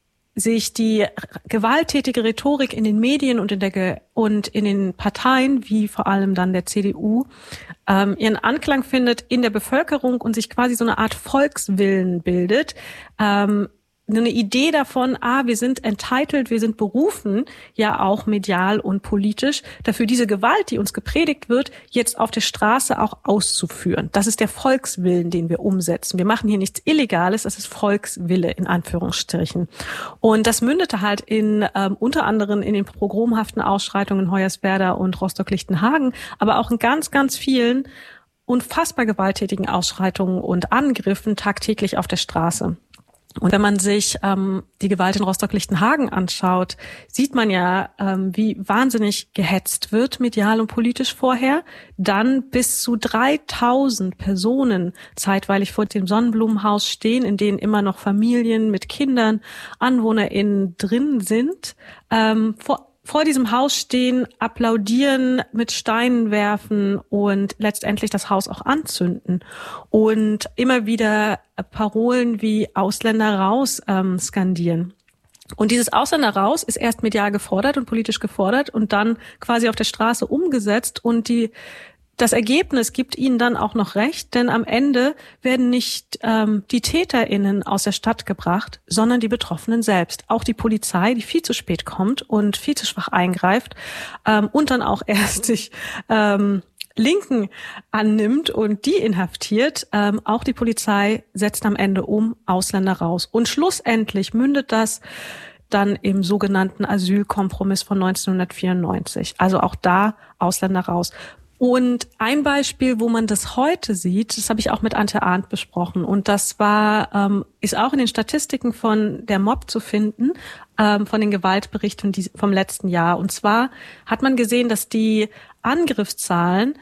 sich die gewalttätige Rhetorik in den Medien und in der Ge- und in den Parteien, wie vor allem dann der C D U, ähm, ihren Anklang findet in der Bevölkerung und sich quasi so eine Art Volkswillen bildet. Ähm, eine Idee davon, ah, wir sind entitled, wir sind berufen, ja auch medial und politisch, dafür diese Gewalt, die uns gepredigt wird, jetzt auf der Straße auch auszuführen. Das ist der Volkswillen, den wir umsetzen. Wir machen hier nichts Illegales, das ist Volkswille in Anführungsstrichen. Und das mündete halt in ähm, unter anderem in den pogromhaften Ausschreitungen in Hoyerswerda und Rostock-Lichtenhagen, aber auch in ganz, ganz vielen unfassbar gewalttätigen Ausschreitungen und Angriffen tagtäglich auf der Straße. Und wenn man sich ähm, die Gewalt in Rostock-Lichtenhagen anschaut, sieht man ja, ähm, wie wahnsinnig gehetzt wird, medial und politisch vorher. Dann bis zu dreitausend Personen zeitweilig vor dem Sonnenblumenhaus stehen, in denen immer noch Familien mit Kindern, AnwohnerInnen drin sind. Ähm, vor vor diesem Haus stehen, applaudieren, mit Steinen werfen und letztendlich das Haus auch anzünden und immer wieder Parolen wie Ausländer raus ähm, skandieren. Und dieses Ausländer raus ist erst medial gefordert und politisch gefordert und dann quasi auf der Straße umgesetzt, und die das Ergebnis gibt ihnen dann auch noch recht, denn am Ende werden nicht ähm, die TäterInnen aus der Stadt gebracht, sondern die Betroffenen selbst. Auch die Polizei, die viel zu spät kommt und viel zu schwach eingreift ähm, und dann auch erst sich ähm, Linken annimmt und die inhaftiert. Ähm, auch die Polizei setzt am Ende um, Ausländer raus. Und schlussendlich mündet das dann im sogenannten Asylkompromiss von neunzehnhundertvierundneunzig. Also auch da Ausländer raus. Und ein Beispiel, wo man das heute sieht, das habe ich auch mit Antje Arndt besprochen. Und das war, ähm, ist auch in den Statistiken von der M O B zu finden, ähm, von den Gewaltberichten die, vom letzten Jahr. Und zwar hat man gesehen, dass die Angriffszahlen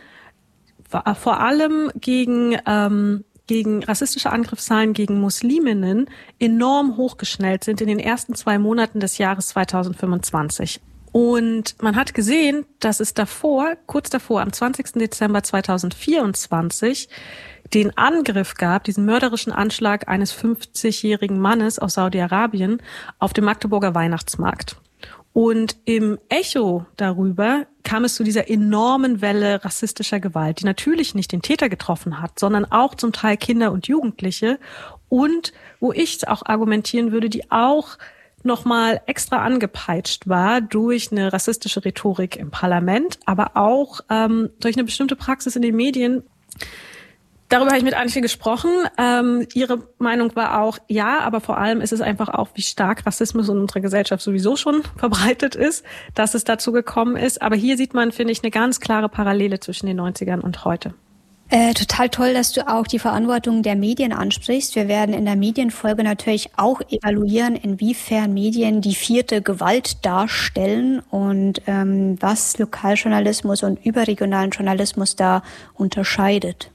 vor allem gegen, ähm, gegen rassistische Angriffszahlen gegen Musliminnen enorm hochgeschnellt sind in den ersten zwei Monaten des Jahres zweitausendfünfundzwanzig. Und man hat gesehen, dass es davor, kurz davor, am zwanzigsten Dezember zweitausendvierundzwanzig, den Angriff gab, diesen mörderischen Anschlag eines fünfzigjährigen Mannes aus Saudi-Arabien auf dem Magdeburger Weihnachtsmarkt. Und im Echo darüber kam es zu dieser enormen Welle rassistischer Gewalt, die natürlich nicht den Täter getroffen hat, sondern auch zum Teil Kinder und Jugendliche. Und wo ich auch argumentieren würde, die auch nochmal extra angepeitscht war durch eine rassistische Rhetorik im Parlament, aber auch ähm, durch eine bestimmte Praxis in den Medien. Darüber habe ich mit Antje gesprochen. Ähm, ihre Meinung war auch, ja, aber vor allem ist es einfach auch, wie stark Rassismus in unserer Gesellschaft sowieso schon verbreitet ist, dass es dazu gekommen ist. Aber hier sieht man, finde ich, eine ganz klare Parallele zwischen den neunzigern und heute. Äh, total toll, dass du auch die Verantwortung der Medien ansprichst. Wir werden in der Medienfolge natürlich auch evaluieren, inwiefern Medien die vierte Gewalt darstellen und ähm, was Lokaljournalismus und überregionalen Journalismus da unterscheidet.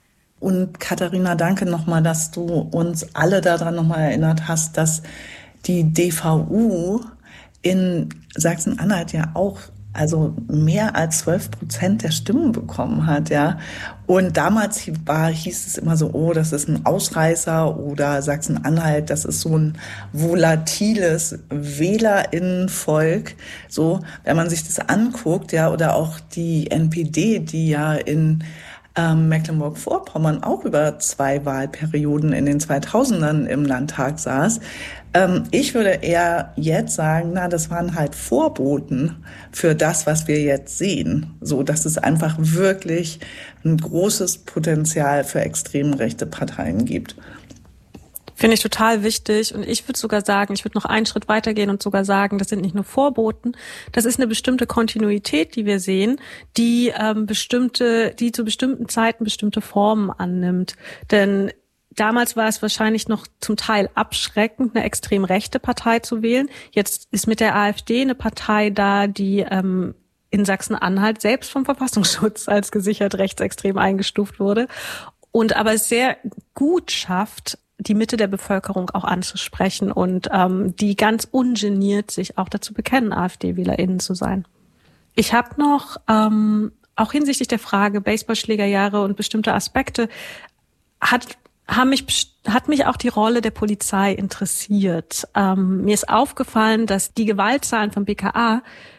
Und Katharina, danke nochmal, dass du uns alle daran nochmal erinnert hast, dass die D V U in Sachsen-Anhalt ja auch also mehr als zwölf Prozent der Stimmen bekommen hat, ja. Und damals war, hieß es immer so, oh, das ist ein Ausreißer oder Sachsen-Anhalt, das ist so ein volatiles WählerInnenvolk. So, wenn man sich das anguckt, ja, oder auch die N P D, die ja in ähm, Mecklenburg-Vorpommern auch über zwei Wahlperioden in den zweitausendern im Landtag saß. Ähm, ich würde eher jetzt sagen, na, das waren halt Vorboten für das, was wir jetzt sehen. So, dass es einfach wirklich ein großes Potenzial für extrem rechte Parteien gibt. Finde ich total wichtig. Und ich würde sogar sagen, ich würde noch einen Schritt weitergehen und sogar sagen, das sind nicht nur Vorboten, das ist eine bestimmte Kontinuität, die wir sehen, die ähm, bestimmte, die zu bestimmten Zeiten bestimmte Formen annimmt. Denn damals war es wahrscheinlich noch zum Teil abschreckend, eine extrem rechte Partei zu wählen. Jetzt ist mit der AfD eine Partei da, die ähm, in Sachsen-Anhalt selbst vom Verfassungsschutz als gesichert rechtsextrem eingestuft wurde und aber es sehr gut schafft, die Mitte der Bevölkerung auch anzusprechen und ähm, die ganz ungeniert sich auch dazu bekennen, AfD-WählerInnen zu sein. Ich habe noch, ähm, auch hinsichtlich der Frage Baseballschlägerjahre und bestimmte Aspekte, hat haben mich, hat mich auch die Rolle der Polizei interessiert. Ähm, mir ist aufgefallen, dass die Gewaltzahlen vom B K A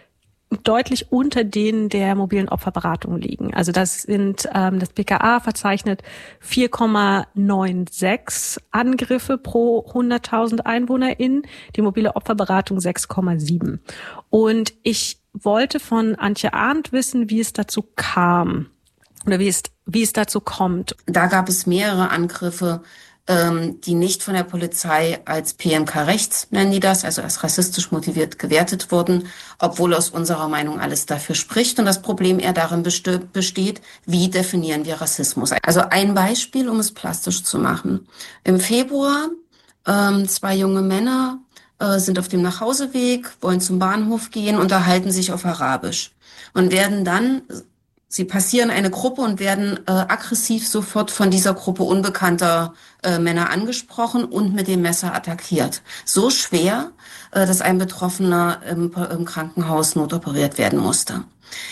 deutlich unter denen der mobilen Opferberatung liegen. Also das sind, ähm, das B K A verzeichnet vier Komma sechsundneunzig Angriffe pro hunderttausend EinwohnerInnen, die mobile Opferberatung sechs Komma sieben. Und ich wollte von Antje Arndt wissen, wie es dazu kam oder wie es, wie es dazu kommt. Da gab es mehrere Angriffe, ähm, die nicht von der Polizei als P M K rechts, nennen die das, also als rassistisch motiviert gewertet wurden, obwohl aus unserer Meinung alles dafür spricht und das Problem eher darin besteht, wie definieren wir Rassismus. Also ein Beispiel, um es plastisch zu machen. Im Februar, ähm, zwei junge Männer äh, sind auf dem Nachhauseweg, wollen zum Bahnhof gehen, unterhalten sich auf Arabisch und werden dann Sie passieren eine Gruppe und werden äh, aggressiv sofort von dieser Gruppe unbekannter äh, Männer angesprochen und mit dem Messer attackiert. So schwer, äh, dass ein Betroffener im, im Krankenhaus notoperiert werden musste.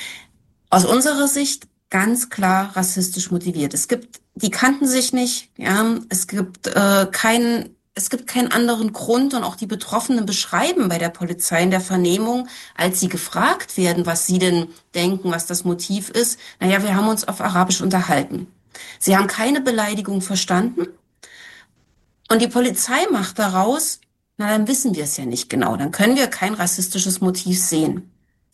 Aus unserer Sicht ganz klar rassistisch motiviert. Es gibt, die kannten sich nicht, ja, es gibt äh, keinen Es gibt keinen anderen Grund und auch die Betroffenen beschreiben bei der Polizei in der Vernehmung, als sie gefragt werden, was sie denn denken, was das Motiv ist. Naja, wir haben uns auf Arabisch unterhalten. Sie haben keine Beleidigung verstanden und die Polizei macht daraus, na dann wissen wir es ja nicht genau, dann können wir kein rassistisches Motiv sehen.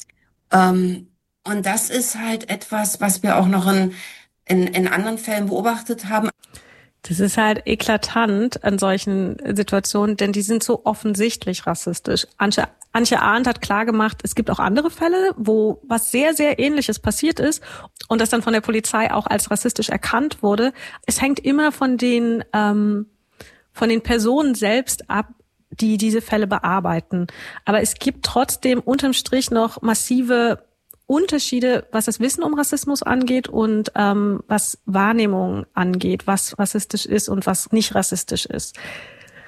Ähm, und das ist halt etwas, was wir auch noch in, in, in anderen Fällen beobachtet haben. Das ist halt eklatant an solchen Situationen, denn die sind so offensichtlich rassistisch. Antje, Antje Arndt hat klargemacht, es gibt auch andere Fälle, wo was sehr, sehr Ähnliches passiert ist und das dann von der Polizei auch als rassistisch erkannt wurde. Es hängt immer von den, ähm, von den Personen selbst ab, die diese Fälle bearbeiten. Aber es gibt trotzdem unterm Strich noch massive Unterschiede, was das Wissen um Rassismus angeht und ähm, was Wahrnehmung angeht, was rassistisch ist und was nicht rassistisch ist.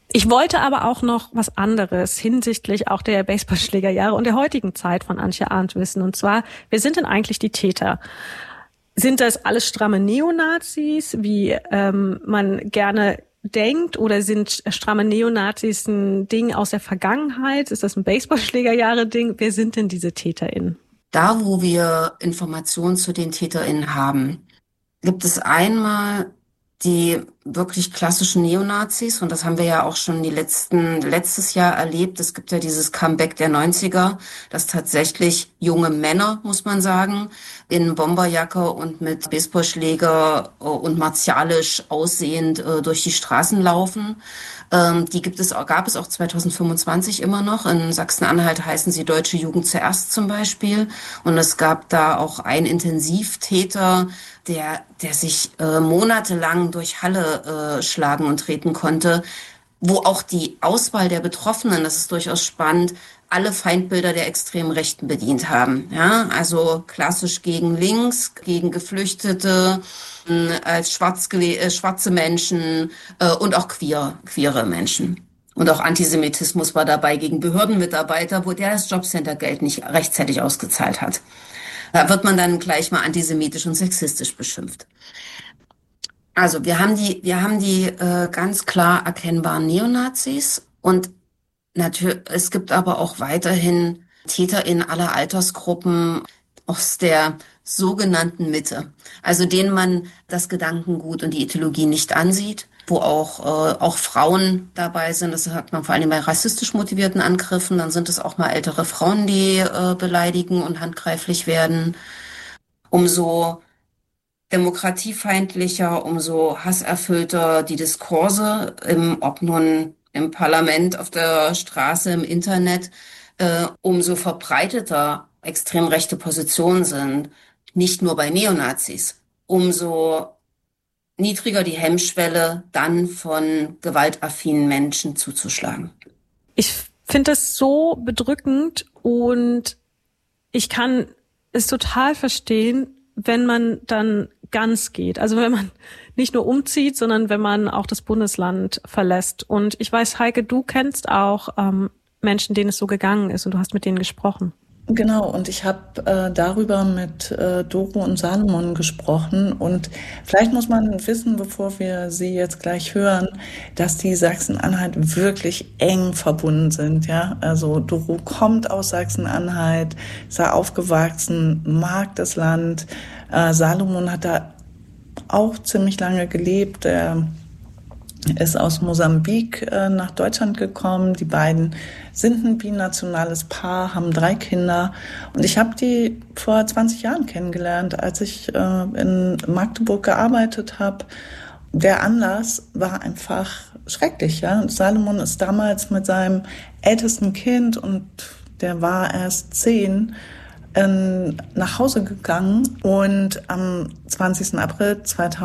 Ich wollte aber auch noch was anderes hinsichtlich auch der Baseballschlägerjahre und der heutigen Zeit von Antje Arndt wissen. Und zwar, wer sind denn eigentlich die Täter? Sind das alles stramme Neonazis, wie ähm, man gerne denkt, oder sind stramme Neonazis ein Ding aus der Vergangenheit? Ist das ein Baseballschlägerjahre-Ding? Wer sind denn diese TäterInnen? Da, wo wir Informationen zu den TäterInnen haben, gibt es einmal die wirklich klassischen Neonazis, und das haben wir ja auch schon die letzten, letztes Jahr erlebt. Es gibt ja dieses Comeback der neunziger, dass tatsächlich junge Männer, muss man sagen, in Bomberjacke und mit Baseballschläger und martialisch aussehend äh, durch die Straßen laufen. Ähm, die gibt es, gab es auch zwanzig fünfundzwanzig immer noch. In Sachsen-Anhalt heißen sie Deutsche Jugend zuerst zum Beispiel. Und es gab da auch einen Intensivtäter, der, der sich äh, monatelang durch Halle äh, schlagen und treten konnte, wo auch die Auswahl der Betroffenen, das ist durchaus spannend, alle Feindbilder der extremen Rechten bedient haben. Ja, also klassisch gegen links, gegen Geflüchtete, äh, als schwarz, äh, schwarze Menschen äh, und auch queer, queere Menschen. Und auch Antisemitismus war dabei gegen Behördenmitarbeiter, wo der das Jobcenter-Geld nicht rechtzeitig ausgezahlt hat. Da wird man dann gleich mal antisemitisch und sexistisch beschimpft. Also wir haben die, wir haben die äh, ganz klar erkennbaren Neonazis, und natürlich, es gibt aber auch weiterhin Täter in aller Altersgruppen aus der sogenannten Mitte, also denen man das Gedankengut und die Ideologie nicht ansieht, wo auch äh, auch Frauen dabei sind. Das hat man vor allem bei rassistisch motivierten Angriffen. Dann sind es auch mal ältere Frauen, die äh, beleidigen und handgreiflich werden. Umso demokratiefeindlicher, umso hasserfüllter die Diskurse, im, ob nun im Parlament, auf der Straße, im Internet, äh, umso verbreiteter extrem rechte Positionen sind. Nicht nur bei Neonazis. Umso niedriger die Hemmschwelle, dann von gewaltaffinen Menschen zuzuschlagen. Ich finde das so bedrückend, und ich kann es total verstehen, wenn man dann ganz geht. Also wenn man nicht nur umzieht, sondern wenn man auch das Bundesland verlässt. Und ich weiß, Heike, du kennst auch ähm, Menschen, denen es so gegangen ist, und du hast mit denen gesprochen. Genau, und ich habe äh, darüber mit äh, Doro und Salomon gesprochen, und vielleicht muss man wissen, bevor wir sie jetzt gleich hören, dass die Sachsen-Anhalt wirklich eng verbunden sind. Ja, also Doro kommt aus Sachsen-Anhalt, ist da aufgewachsen, mag das Land. Äh, Salomon hat da auch ziemlich lange gelebt. Er ist aus Mosambik äh, nach Deutschland gekommen. Die beiden sind ein binationales Paar, haben drei Kinder. Und ich habe die vor zwanzig Jahren kennengelernt, als ich äh, in Magdeburg gearbeitet habe. Der Anlass war einfach schrecklich. Ja? Und Salomon ist damals mit seinem ältesten Kind, und der war erst zehn, äh, nach Hause gegangen. Und am zwanzigsten April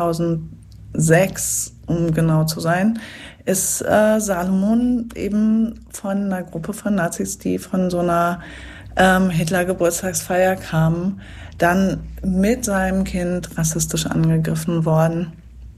zweitausendsechs, um genau zu sein, ist äh, Salomon eben von einer Gruppe von Nazis, die von so einer ähm, Hitler-Geburtstagsfeier kamen, dann mit seinem Kind rassistisch angegriffen worden.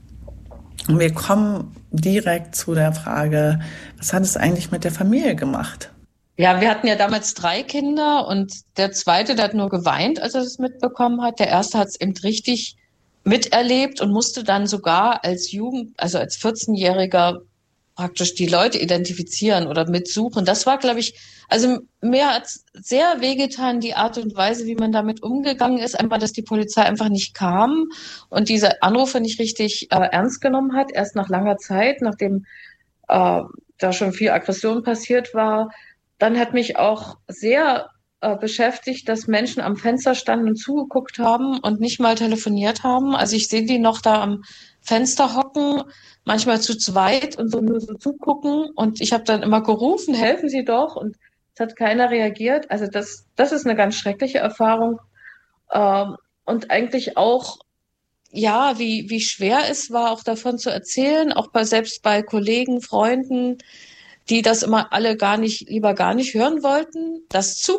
Und wir kommen direkt zu der Frage, was hat es eigentlich mit der Familie gemacht? Ja, wir hatten ja damals drei Kinder, und der zweite, der hat nur geweint, als er das mitbekommen hat. Der erste hat es eben richtig miterlebt und musste dann sogar als Jugend, also als vierzehnjähriger praktisch die Leute identifizieren oder mitsuchen. Das war, glaube ich, also mir hat sehr wehgetan, die Art und Weise, wie man damit umgegangen ist. Einfach, dass die Polizei einfach nicht kam und diese Anrufe nicht richtig äh, ernst genommen hat. Erst nach langer Zeit, nachdem äh, da schon viel Aggression passiert war. Dann hat mich auch sehr äh, beschäftigt, dass Menschen am Fenster standen und zugeguckt haben und nicht mal telefoniert haben. Also ich sehe die noch da am Fenster hocken, manchmal zu zweit und so nur so zugucken. Und ich habe dann immer gerufen, helfen Sie doch. Und es hat keiner reagiert. Also das, das ist eine ganz schreckliche Erfahrung. Ähm, und eigentlich auch, ja, wie, wie schwer es war, auch davon zu erzählen, auch bei, selbst bei Kollegen, Freunden, die das immer alle gar nicht, lieber gar nicht hören wollten. Das zu